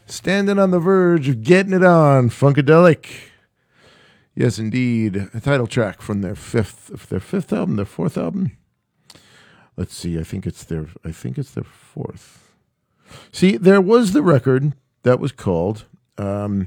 Standing on the verge of getting it on, Funkadelic. Yes, indeed. A title track from their fourth album. Let's see. I think it's their fourth. See, there was the record that was called. It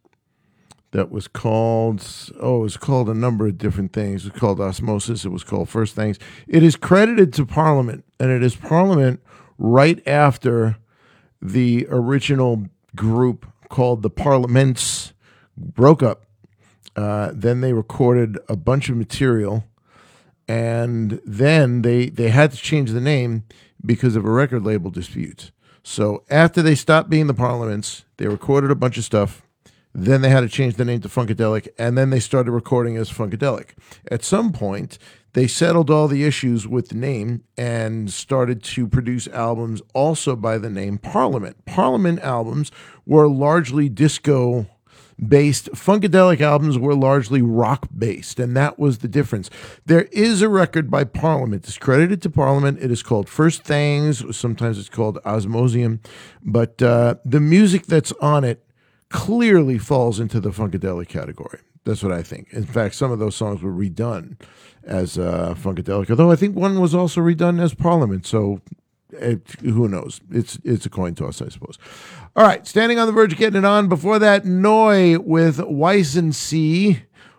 was called a number of different things. It was called Osmosis. It was called First Things. It is credited to Parliament, and it is Parliament right after the original group called the Parliaments broke up. Then they recorded a bunch of material, and then they had to change the name because of a record label dispute. So after they stopped being the Parliaments, they recorded a bunch of stuff. Then they had to change the name to Funkadelic, and then they started recording as Funkadelic. At some point, they settled all the issues with the name and started to produce albums also by the name Parliament. Parliament albums were largely disco-based. Funkadelic albums were largely rock-based, and that was the difference. There is a record by Parliament. It's credited to Parliament. It is called First Things. Sometimes it's called Osmosium. But the music that's on it clearly falls into the Funkadelic category. That's what I think. In fact, some of those songs were redone as Funkadelic, although I think one was also redone as Parliament. So who knows? It's a coin toss, I suppose. All right, Standing on the Verge of Getting It On. Before that, Neu with Weissensee,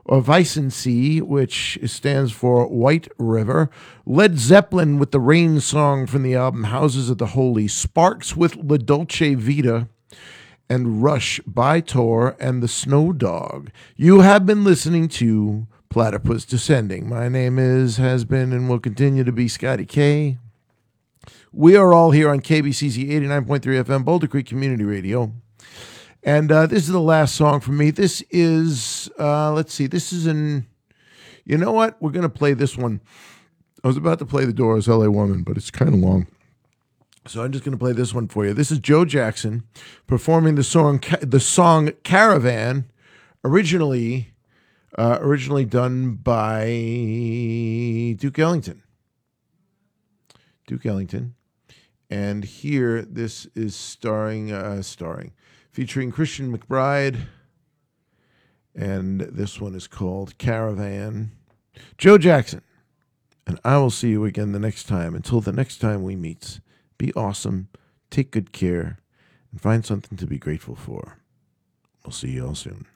which stands for White River. Led Zeppelin with the Rain Song from the album Houses of the Holy. Sparks with La Dolce Vita. And Rush by Tor and the Snow Dog. You have been listening to Platypus Descending. My name has been, and will continue to be Scotty K. We are all here on KBCC 89.3 FM, Boulder Creek Community Radio. And this is the last song from me. This is, you know what? We're going to play this one. I was about to play The Doors, L.A. Woman, but it's kind of long. So I'm just going to play this one for you. This is Joe Jackson performing the song Caravan, originally done by Duke Ellington. And here this is featuring Christian McBride, and this one is called Caravan. Joe Jackson, and I will see you again the next time. Until the next time we meet. Be awesome, take good care, and find something to be grateful for. We'll see you all soon.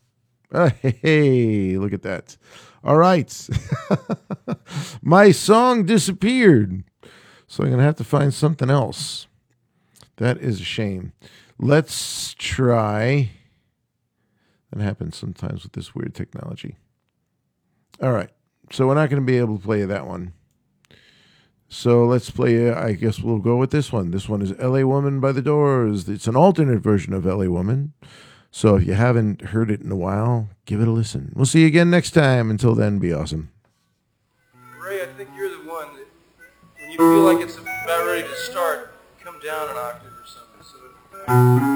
Hey, look at that. All right. My song disappeared, so I'm going to have to find something else. That is a shame. Let's try. That happens sometimes with this weird technology. All right. So we're not going to be able to play that one. So let's play, I guess we'll go with this one. This one is L.A. Woman by The Doors. It's an alternate version of L.A. Woman. So if you haven't heard it in a while, give it a listen. We'll see you again next time. Until then, be awesome. Ray, I think you're the one that when you feel like it's about ready to start, come down an octave or something. So